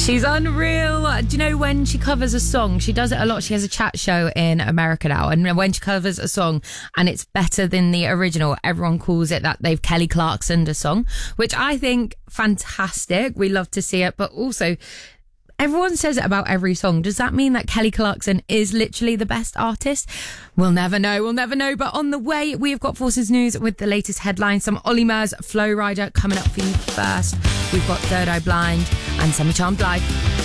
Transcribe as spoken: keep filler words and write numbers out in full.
She's unreal. Do you know when she covers a song, she does it a lot. She has a chat show in America now, and when she covers a song and it's better than the original, everyone calls it that they've Kelly Clarksoned a song, which I think fantastic. We love to see it, but also everyone says it about every song. Does that mean that Kelly Clarkson is literally the best artist? We'll never know. We'll never know. But on the way, we've got Forces News with the latest headlines. Some Olly Murs, Flow Rider coming up for you first. We've got Third Eye Blind and Semi Charmed Live.